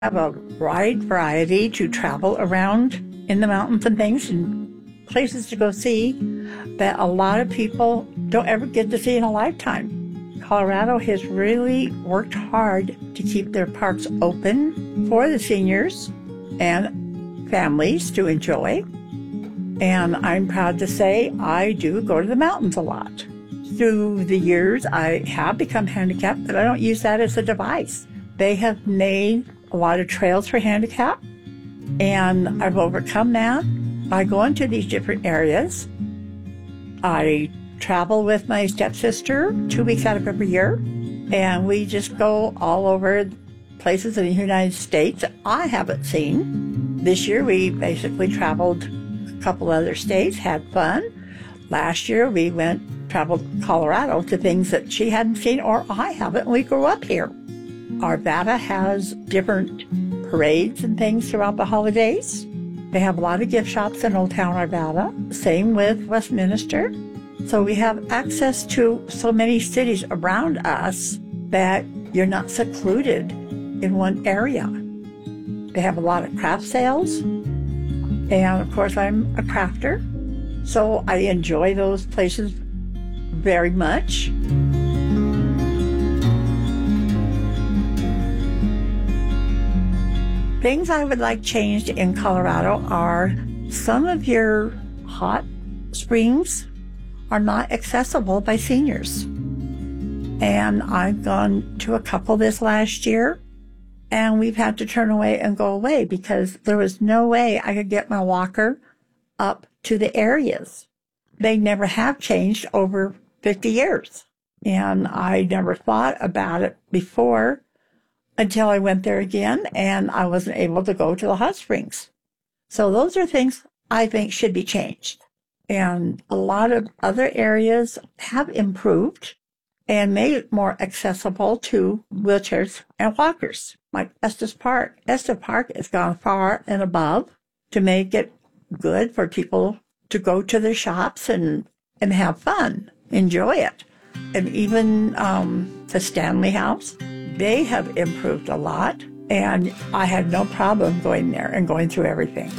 Have a wide variety to travel around in the mountains and things and places to go see that a lot of people don't ever get to see in a lifetime. Colorado has really worked hard to keep their parks open for the seniors and families to enjoy. And I'm proud to say I do go to the mountains a lot. Through the years, I have become handicapped, but I don't use that as a device. They have made a lot of trails for handicap, and I've overcome that by going to these different areas. I travel with my stepsister 2 weeks out of every year, and we just go all over places in the United States that I haven't seen. This year, we basically traveled a couple other states, had fun. Last year, we traveled Colorado to things that she hadn't seen or I haven't. We grew up here. Arvada has different parades and things throughout the holidays. They have a lot of gift shops in Old Town Arvada. Same with Westminster. So we have access to so many cities around us that you're not secluded in one area. They have a lot of craft sales. And of course, I'm a crafter, so I enjoy those places very much. Things I would like changed in Colorado are some of your hot springs are not accessible by seniors. And I've gone to a couple this last year, and we've had to turn away and go away because there was no way I could get my walker up to the areas. They never have changed over 50 years. And I never thought about it before until I went there again, and I wasn't able to go to the hot springs. So those are things I think should be changed. And a lot of other areas have improved and made it more accessible to wheelchairs and walkers, like Estes Park. Estes Park has gone far and above to make it good for people to go to their shops and have fun, enjoy it. And even the Stanley House, they have improved a lot, and I had no problem going there and going through everything.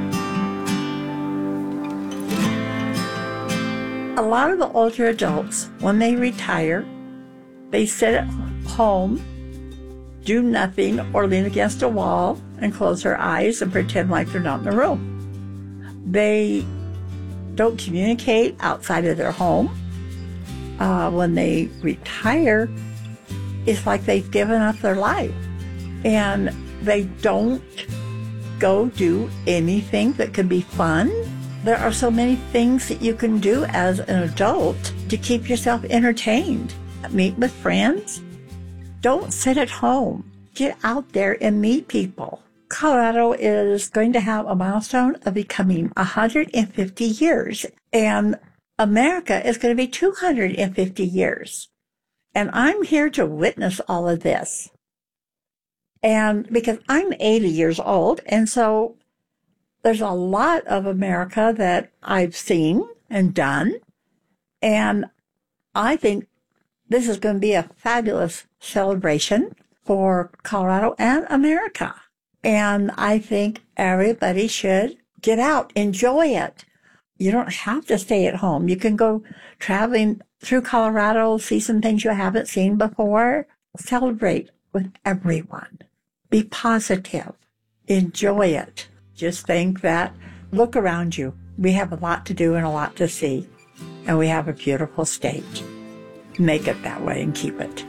A lot of the older adults, when they retire, they sit at home, do nothing, or lean against a wall and close their eyes and pretend like they're not in the room. They don't communicate outside of their home. When they retire, it's like they've given up their life, and they don't go do anything that can be fun. There are so many things that you can do as an adult to keep yourself entertained. Meet with friends. Don't sit at home. Get out there and meet people. Colorado is going to have a milestone of becoming 150 years, and America is going to be 250 years. And I'm here to witness all of this. And because I'm 80 years old, and so there's a lot of America that I've seen and done. And I think this is going to be a fabulous celebration for Colorado and America. And I think everybody should get out, enjoy it. You don't have to stay at home. You can go traveling through Colorado, see some things you haven't seen before. Celebrate with everyone. Be positive. Enjoy it. Just think that, look around you. We have a lot to do and a lot to see. And we have a beautiful state. Make it that way and keep it.